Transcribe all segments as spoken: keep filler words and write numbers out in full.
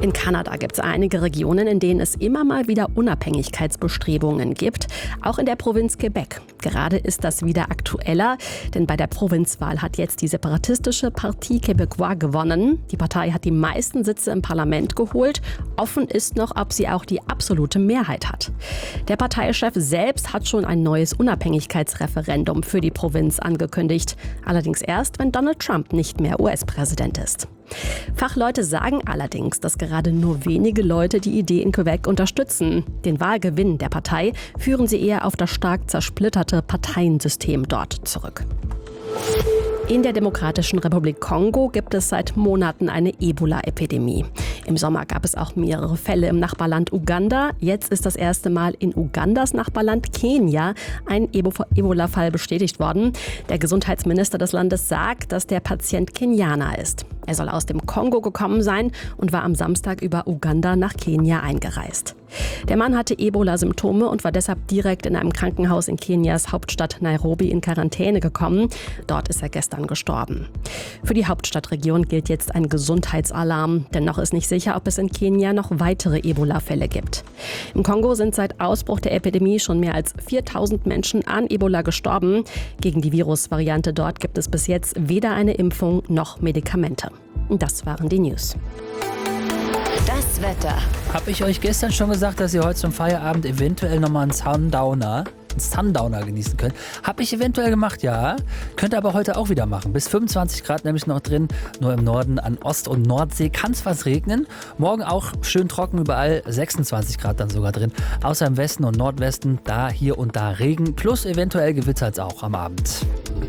In Kanada gibt es einige Regionen, in denen es immer mal wieder Unabhängigkeitsbestrebungen gibt, auch in der Provinz Quebec. Gerade ist das wieder aktueller, denn bei der Provinzwahl hat jetzt die separatistische Parti Québécois gewonnen. Die Partei hat die meisten Sitze im Parlament geholt. Offen ist noch, ob sie auch die absolute Mehrheit hat. Der Parteichef selbst hat schon ein neues Unabhängigkeitsreferendum für die Provinz angekündigt. Allerdings erst, wenn Donald Trump nicht mehr U S-Präsident ist. Fachleute sagen allerdings, dass gerade nur wenige Leute die Idee in Quebec unterstützen. Den Wahlgewinn der Partei führen sie eher auf das stark zersplitterte Parteiensystem dort zurück. In der Demokratischen Republik Kongo gibt es seit Monaten eine Ebola-Epidemie. Im Sommer gab es auch mehrere Fälle im Nachbarland Uganda. Jetzt ist das erste Mal in Ugandas Nachbarland Kenia ein Ebola-Fall bestätigt worden. Der Gesundheitsminister des Landes sagt, dass der Patient Kenianer ist. Er soll aus dem Kongo gekommen sein und war am Samstag über Uganda nach Kenia eingereist. Der Mann hatte Ebola-Symptome und war deshalb direkt in einem Krankenhaus in Kenias Hauptstadt Nairobi in Quarantäne gekommen. Dort ist er gestern gestorben. Für die Hauptstadtregion gilt jetzt ein Gesundheitsalarm, denn noch ist nicht sicher, ob es in Kenia noch weitere Ebola-Fälle gibt. Im Kongo sind seit Ausbruch der Epidemie schon mehr als viertausend Menschen an Ebola gestorben. Gegen die Virusvariante dort gibt es bis jetzt weder eine Impfung noch Medikamente. Das waren die News. Das Wetter. Habe ich euch gestern schon gesagt, dass ihr heute zum Feierabend eventuell nochmal einen Sundowner, einen Sundowner genießen könnt? Habe ich eventuell gemacht, ja. Könnt ihr aber heute auch wieder machen. Bis fünfundzwanzig Grad nämlich noch drin. Nur im Norden an Ost- und Nordsee kann es was regnen. Morgen auch schön trocken überall. sechsundzwanzig Grad dann sogar drin. Außer im Westen und Nordwesten, da hier und da Regen. Plus eventuell gewittert es auch am Abend.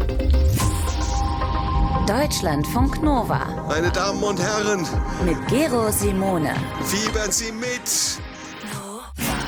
Deutschlandfunk Nova. Meine Damen und Herren, Mit Gero Simone. fiebern Sie mit.